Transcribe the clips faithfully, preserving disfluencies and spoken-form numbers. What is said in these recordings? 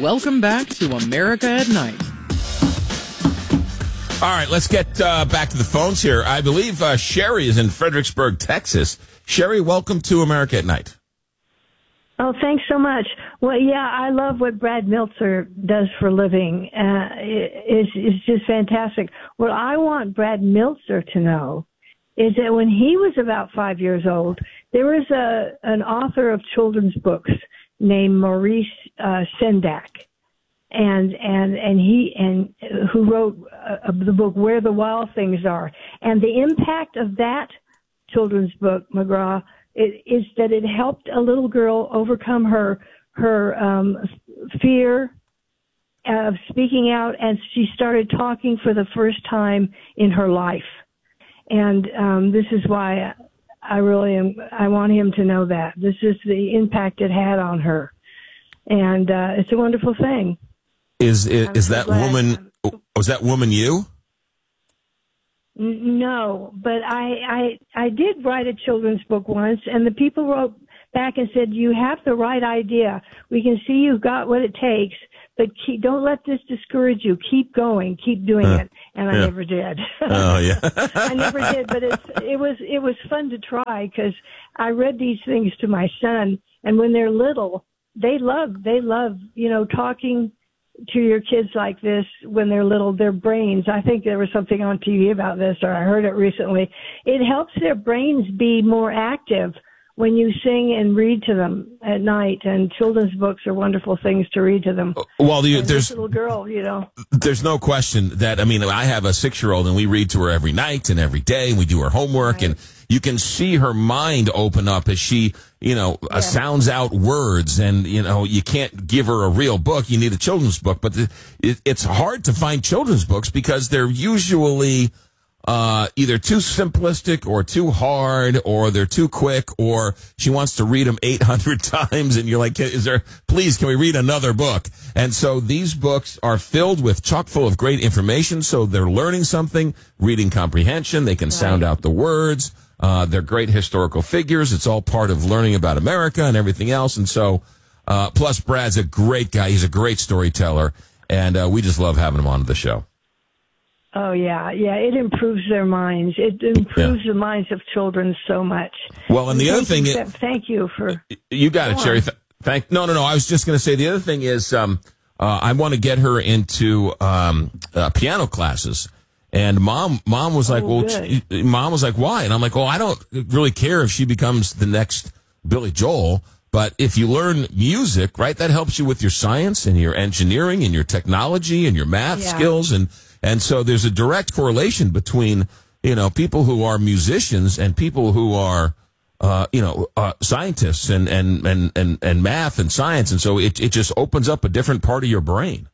Welcome back to America at Night. All right, let's get uh, back to the phones here. I believe uh, Sherry is in Fredericksburg, Texas. Sherry, welcome to America at Night. Oh, thanks so much. Well, yeah, I love what Brad Meltzer does for a living. Uh, it, it's, it's just fantastic. What I want Brad Meltzer to know is that when he was about five years old, there was a an author of children's books named Maurice uh, Sendak. And, and, and he, and who wrote uh, the book Where the Wild Things Are. And the impact of that children's book, McGraw, it, is that it helped a little girl overcome her, her, um, fear of speaking out, and she started talking for the first time in her life. And, um, this is why I really am, I want him to know that. This is the impact it had on her. And, uh, it's a wonderful thing. Is is, is that woman? Was that woman you? No, but I, I I did write a children's book once, and the people wrote back and said, "You have the right idea. We can see you've got what it takes, but keep, don't let this discourage you. Keep going, keep doing huh. it." And I yeah. never did. Oh yeah, I never did. But it's it was it was fun to try because I read these things to my son, and when they're little, they love they love you know talking to your kids like this when they're little, their brains, I think there was something on T V about this, or I heard it recently, it helps their brains be more active when you sing and read to them at night, and children's books are wonderful things to read to them. Well, the, and there's this little girl, you know. There's no question that, I mean, I have a six-year-old, and we read to her every night and every day, and we do her homework, right. And you can see her mind open up as she, you know, yeah. uh, sounds out words, and, you know, you can't give her a real book. You need a children's book, but the, it, it's hard to find children's books because they're usually uh either too simplistic or too hard, or they're too quick, or she wants to read them eight hundred times, and you're like, is there, please, can we read another book? And so these books are filled with chock full of great information, so they're learning something, reading comprehension, they can right. sound out the words, uh they're great historical figures, it's all part of learning about America and everything else. And so uh plus Brad's a great guy, he's a great storyteller, and uh we just love having him on the show. Oh, yeah, yeah, it improves their minds. It improves yeah. the minds of children so much. Well, and the thank other thing you, is... Thank you for... You got it, Sherry. Th- thank. No, no, no, I was just going to say the other thing is um, uh, I want to get her into um, uh, piano classes. And mom mom was like, oh, well, good. t- mom was like, why? And I'm like, well, I don't really care if she becomes the next Billy Joel. But if you learn music, right, that helps you with your science and your engineering and your technology and your math yeah. skills. And And so there's a direct correlation between, you know, people who are musicians and people who are, uh, you know, uh, scientists and, and, and, and, and math and science. And so it, it just opens up a different part of your brain.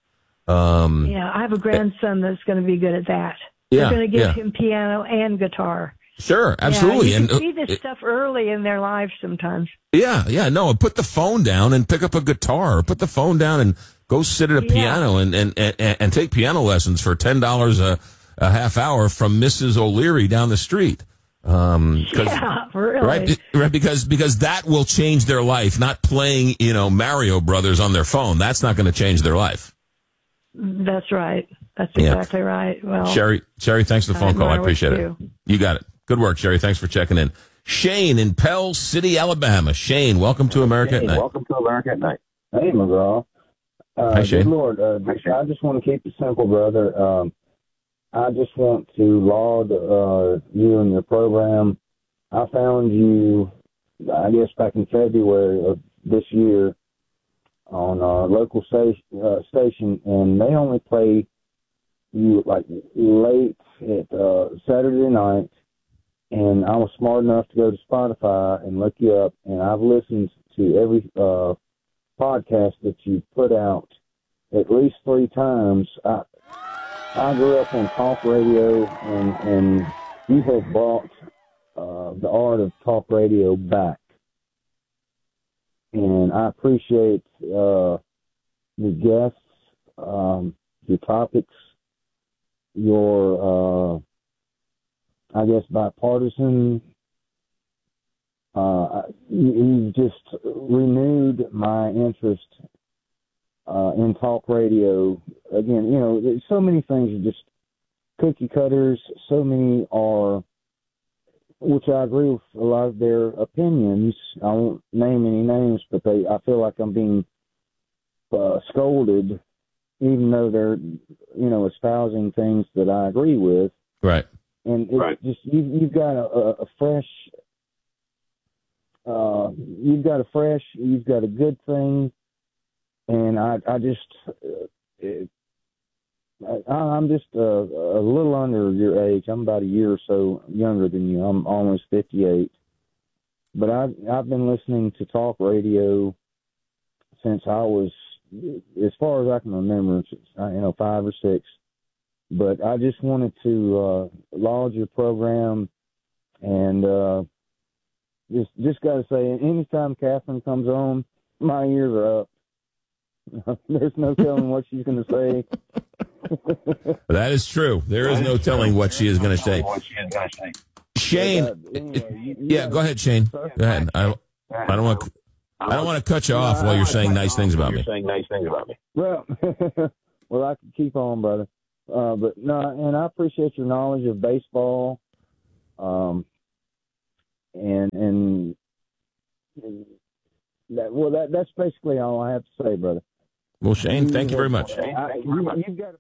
Um, yeah, I have a grandson that's going to be good at that. Yeah, We're going to give yeah. him piano and guitar. Sure, absolutely. Yeah, you and can see this uh, stuff early in their lives sometimes. Yeah, yeah, no, put the phone down and pick up a guitar, or put the phone down and go sit at a yeah. piano and, and, and, and take piano lessons for ten dollars a, a half hour from Missus O'Leary down the street. Um, yeah, really. Right, right, because, because that will change their life, not playing, you know, Mario Brothers on their phone. That's not going to change their life. That's right. That's Yeah. exactly right. Well, Sherry, Sherry, thanks for the phone I call. I appreciate it. you. You got it. Good work, Sherry. Thanks for checking in. Shane in Pell City, Alabama. Shane, welcome to America hey, at Night. Welcome to America at Night. Hey, McGraw. Uh, Hi, Shane. Good Lord, uh, I just want to keep it simple, brother. Um, I just want to laud uh, you and your program. I found you, I guess, back in February of this year on a local station, uh, station, and they only play you like late at uh, Saturday night. And I was smart enough to go to Spotify and look you up, and I've listened to every uh, podcast that you put out at least three times. I, I grew up on talk radio, and, and you have brought uh, the art of talk radio back. And I appreciate uh, the guests, um, your topics, your... Uh, I guess bipartisan. Uh, you, you just renewed my interest uh, in talk radio. Again, you know, there's so many things are just cookie cutters. So many are, which I agree with a lot of their opinions. I won't name any names, but they, I feel like I'm being uh, scolded, even though they're, you know, espousing things that I agree with. Right. And it's right. just, you, you've got a, a fresh, uh, you've got a fresh, you've got a good thing. And I, I just, uh, it, I, I'm just uh, a little under your age. I'm about a year or so younger than you. I'm almost fifty-eight. But I've, I've been listening to talk radio since I was, as far as I can remember, you know, five or six. But I just wanted to uh, laud your program, and uh, just just got to say, anytime Catherine comes on, my ears are up. There's no telling what she's going to say. That is true. There is no telling what she is going to say. Shane, But, uh, anyway, you- you yeah, gotta- go ahead, Shane. Go ahead. I, I don't want to. I don't want to cut you off while you're saying nice things about me. Saying nice things about me. Well, well, I can keep on, brother. Uh, but no, and I appreciate your knowledge of baseball. Um, and and, and that, well, that that's basically all I have to say, brother. Well, Shane, thank you very much. I, you, you've got.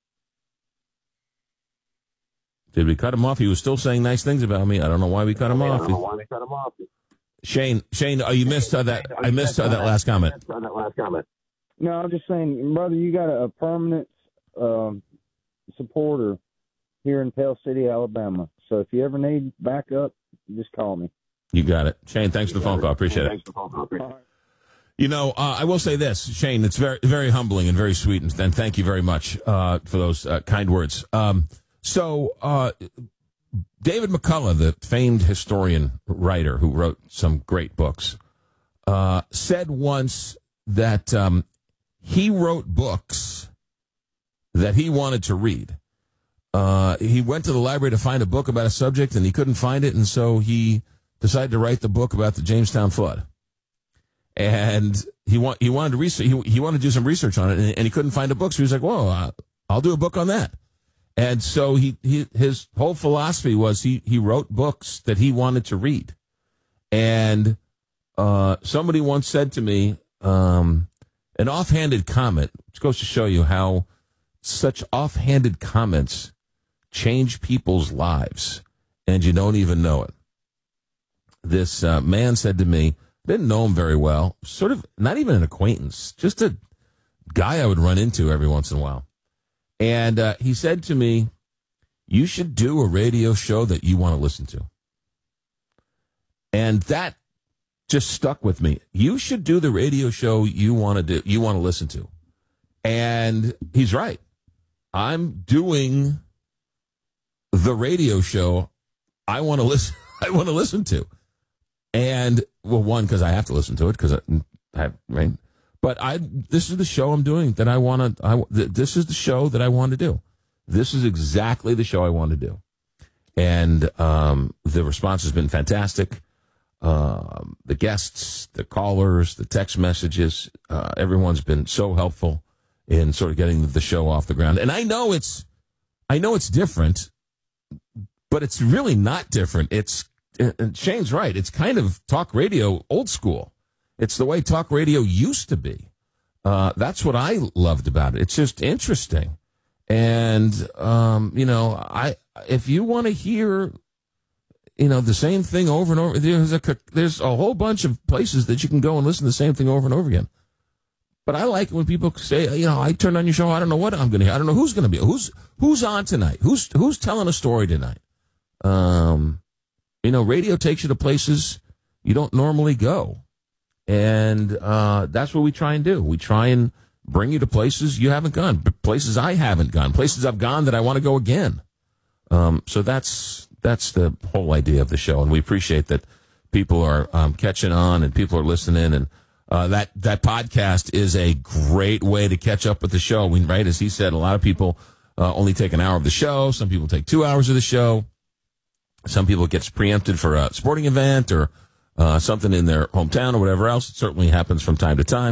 Did we cut him off? He was still saying nice things about me. I don't know why we cut him I off. don't know why we cut him off. Shane, Shane, oh, you missed uh, that. I missed uh, that last comment. That last comment. No, I'm just saying, brother, you got a, a permanent um, supporter here in Pell City, Alabama. So if you ever need backup, just call me. You got it. Shane, thanks for the phone call. Appreciate it. Thanks for the phone call. Appreciate it. You know, uh, I will say this, Shane, it's very, very humbling and very sweet, and, and thank you very much uh, for those uh, kind words. Um, so, uh, David McCullough, the famed historian writer who wrote some great books, uh, said once that um, he wrote books that he wanted to read. Uh, he went to the library to find a book about a subject, and he couldn't find it, and so he decided to write the book about the Jamestown flood. And he want, he wanted to research, he, he wanted to do some research on it, and, and he couldn't find a book, so he was like, "Whoa, uh, I'll do a book on that." And so he, he his whole philosophy was he he wrote books that he wanted to read. And uh, somebody once said to me, um, an offhanded comment, which goes to show you how such offhanded comments change people's lives, and you don't even know it. This uh, man said to me, didn't know him very well, sort of not even an acquaintance, just a guy I would run into every once in a while. And uh, he said to me, "You should do a radio show that you want to listen to." And that just stuck with me. You should do the radio show you want to do, you want to listen to. And he's right. I'm doing the radio show I want to listen. I want to listen to. And well, one, because I have to listen to it because I, I have, right? But I, this is the show I'm doing that I want to, I, this is the show that I want to do. This is exactly the show I want to do. And um, the response has been fantastic. Um, the guests, the callers, the text messages, uh, everyone's been so helpful in sort of getting the show off the ground. And I know it's, I know it's different, but it's really not different. It's, and Shane's right. It's kind of talk radio old school. It's the way talk radio used to be. Uh, that's what I loved about it. It's just interesting. And, um, you know, I, if you want to hear, you know, the same thing over and over, there's a, there's a whole bunch of places that you can go and listen to the same thing over and over again. But I like it when people say, you know, I turned on your show. I don't know what I'm going to hear. I don't know who's going to be, who's, who's on tonight? Who's, who's telling a story tonight? Um, You know, radio takes you to places you don't normally go. And uh, that's what we try and do. We try and bring you to places you haven't gone, places I haven't gone, places I've gone that I want to go again. Um, so that's that's the whole idea of the show. And we appreciate that people are um, catching on and people are listening. And uh, that, that podcast is a great way to catch up with the show. We, right, as he said, a lot of people uh, only take an hour of the show. Some people take two hours of the show. Some people it gets preempted for a sporting event or uh, something in their hometown or whatever else. It certainly happens from time to time.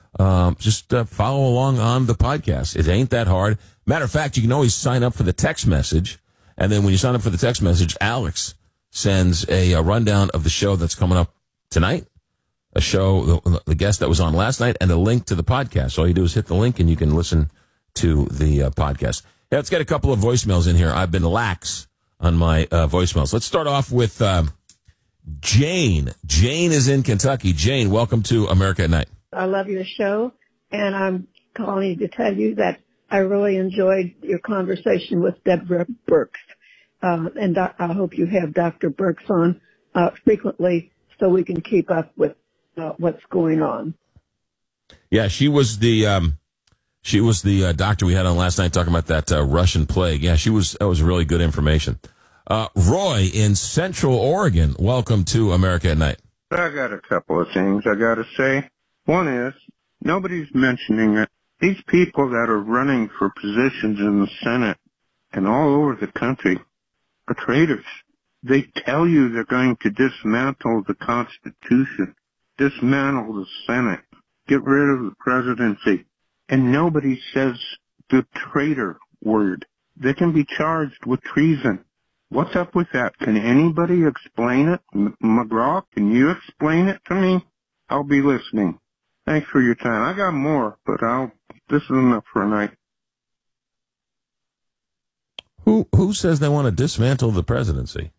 um, just uh, follow along on the podcast. It ain't that hard. Matter of fact, you can always sign up for the text message. And then when you sign up for the text message, Alex sends a, a rundown of the show that's coming up tonight, a show, the, the guest that was on last night, and a link to the podcast. So all you do is hit the link and you can listen to the uh, podcast. Yeah, let's get a couple of voicemails in here. I've been lax on my uh, voicemails. Let's start off with um, Jane. Jane is in Kentucky. Jane, welcome to America at Night. I love your show, and I'm calling to tell you that I really enjoyed your conversation with Deborah Birx. Uh, and doc- I hope you have Doctor Birx on uh, frequently so we can keep up with uh, what's going on. Yeah, she was the um, she was the uh, doctor we had on last night talking about that uh, Russian plague. Yeah, she was. That was really good information. Uh, Roy in Central Oregon, welcome to America at Night. I got a couple of things I got to say. One is nobody's mentioning it. These people that are running for positions in the Senate and all over the country are traitors. They tell you they're going to dismantle the Constitution, dismantle the Senate, get rid of the presidency, and nobody says the traitor word. They can be charged with treason. What's up with that? Can anybody explain it? M- McGraw, can you explain it to me? I'll be listening. Thanks for your time. I got more, but I'll. This is enough for a night. Who who says they want to dismantle the presidency?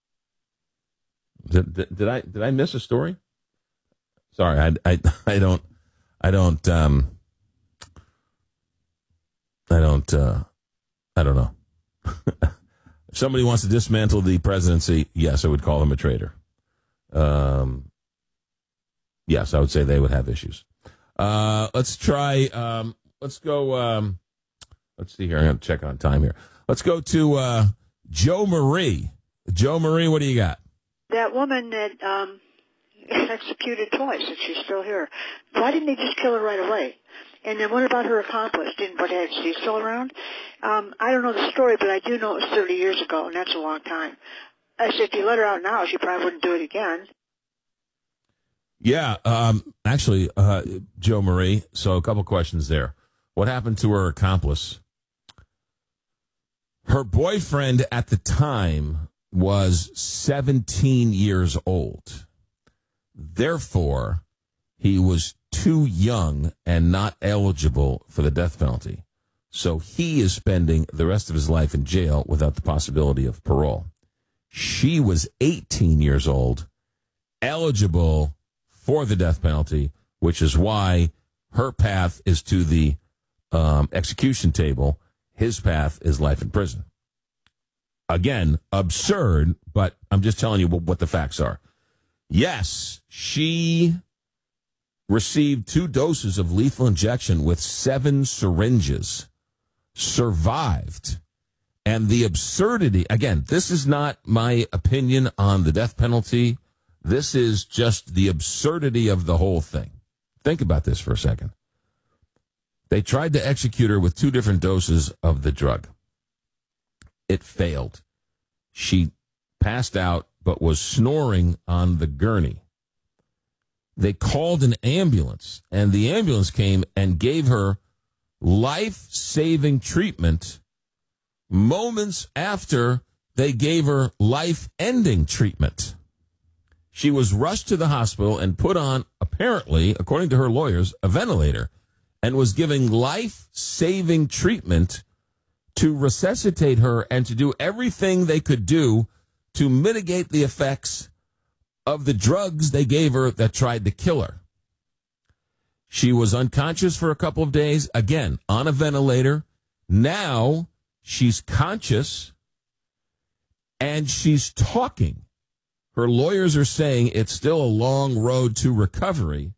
Did, did, did I did I miss a story? Sorry, I I I don't I don't um I don't uh, I don't know. If somebody wants to dismantle the presidency, yes, I would call them a traitor. Um. Yes, I would say they would have issues. Uh, let's try, um, let's go, um, let's see here. I'm going to check on time here. Let's go to uh, Joe Marie. Joe Marie, what do you got? That woman that um, executed twice, and she's still here. Why didn't they just kill her right away? And then what about her accomplice? Didn't what is she still around? Um, I don't know the story, but I do know it was thirty years ago, and that's a long time. I said if you let her out now, she probably wouldn't do it again. Yeah, um, actually, uh, Joe Marie, so a couple questions there. What happened to her accomplice? Her boyfriend at the time was seventeen years old. Therefore, he was too young and not eligible for the death penalty. So he is spending the rest of his life in jail without the possibility of parole. She was eighteen years old, eligible for the death penalty, which is why her path is to the um, execution table. His path is life in prison. Again, absurd, but I'm just telling you what, what the facts are. Yes, she received two doses of lethal injection with seven syringes, survived. And the absurdity, again, this is not my opinion on the death penalty. This is just the absurdity of the whole thing. Think about this for a second. They tried to execute her with two different doses of the drug. It failed. She passed out but was snoring on the gurney. They called an ambulance, and the ambulance came and gave her life-saving treatment moments after they gave her life-ending treatment. She was rushed to the hospital and put on, apparently, according to her lawyers, a ventilator, and was giving life-saving treatment to resuscitate her and to do everything they could do to mitigate the effects of the drugs they gave her that tried to kill her. She was unconscious for a couple of days, again, on a ventilator. Now she's conscious and she's talking. Her lawyers are saying it's still a long road to recovery.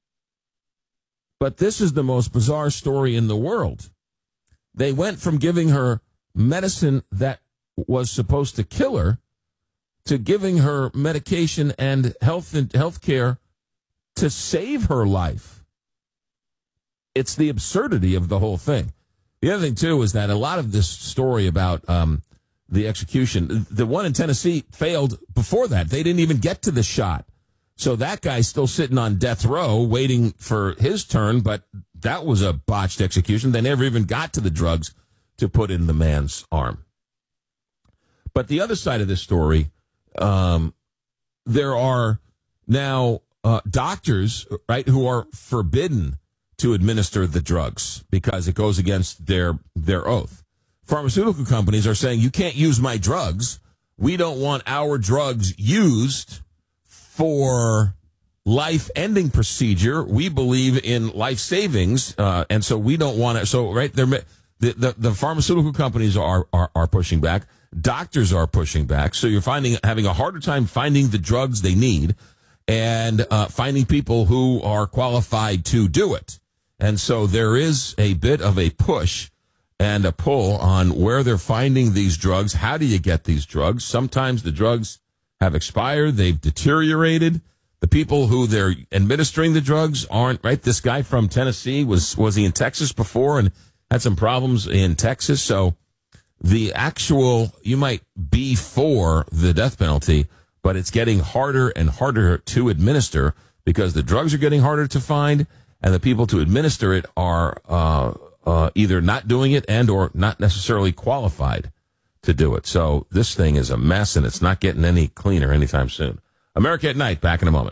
But this is the most bizarre story in the world. They went from giving her medicine that was supposed to kill her to giving her medication and health and health care to save her life. It's the absurdity of the whole thing. The other thing, too, is that a lot of this story about um, the execution, the one in Tennessee failed before that. They didn't even get to the shot. So that guy's still sitting on death row waiting for his turn, but that was a botched execution. They never even got to the drugs to put in the man's arm. But the other side of this story, um, there are now uh, doctors, right, who are forbidden to administer the drugs because it goes against their their oath. Pharmaceutical companies are saying, you can't use my drugs. We don't want our drugs used for life-ending procedure. We believe in life savings, uh, and so we don't want to. So, right, they're, the, the the pharmaceutical companies are, are are pushing back. Doctors are pushing back. So you're finding having a harder time finding the drugs they need, and uh, finding people who are qualified to do it. And so there is a bit of a push and a pull on where they're finding these drugs. How do you get these drugs? Sometimes the drugs have expired. They've deteriorated. The people who they're administering the drugs aren't, right? This guy from Tennessee, was, was he in Texas before and had some problems in Texas? So the actual, you might be for the death penalty, but it's getting harder and harder to administer because the drugs are getting harder to find, and the people to administer it are uh, uh, either not doing it and or not necessarily qualified to do it. So this thing is a mess, and it's not getting any cleaner anytime soon. America at Night, back in a moment.